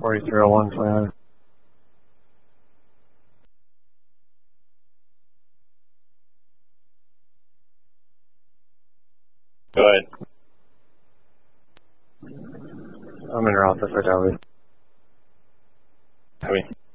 4301 plan. Go ahead. I'm in route for Delhi. Copy.